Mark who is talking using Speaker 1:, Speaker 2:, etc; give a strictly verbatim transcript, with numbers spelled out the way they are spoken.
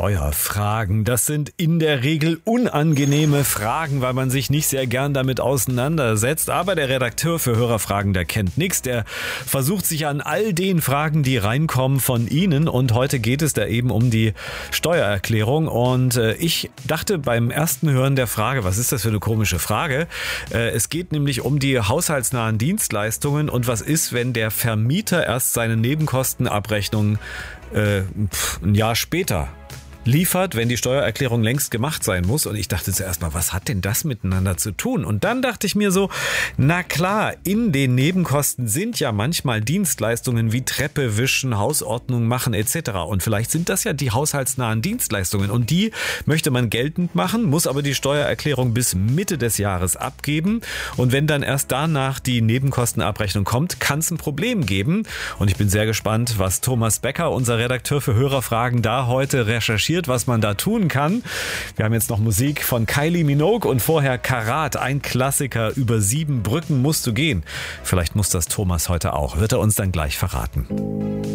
Speaker 1: Steuerfragen, das sind in der Regel unangenehme Fragen, weil man sich nicht sehr gern damit auseinandersetzt. Aber der Redakteur für Hörerfragen, der kennt nichts. Der versucht sich an all den Fragen, die reinkommen von Ihnen. Und heute geht es da eben um die Steuererklärung. Und äh, ich dachte beim ersten Hören der Frage, was ist das für eine komische Frage? Äh, es geht nämlich um die haushaltsnahen Dienstleistungen und was ist, wenn der Vermieter erst seine Nebenkostenabrechnung äh, ein Jahr später liefert, wenn die Steuererklärung längst gemacht sein muss. Und ich dachte zuerst mal, was hat denn das miteinander zu tun? Und dann dachte ich mir so, na klar, in den Nebenkosten sind ja manchmal Dienstleistungen wie Treppe wischen, Hausordnung machen et cetera. Und vielleicht sind das ja die haushaltsnahen Dienstleistungen. Und die möchte man geltend machen, muss aber die Steuererklärung bis Mitte des Jahres abgeben. Und wenn dann erst danach die Nebenkostenabrechnung kommt, kann es ein Problem geben. Und ich bin sehr gespannt, was Thomas Becker, unser Redakteur für Hörerfragen, da heute recherchiert, was man da tun kann. Wir haben jetzt noch Musik von Kylie Minogue und vorher Karat, ein Klassiker, über sieben Brücken musst du gehen. Vielleicht muss das Thomas heute auch, wird er uns dann gleich verraten.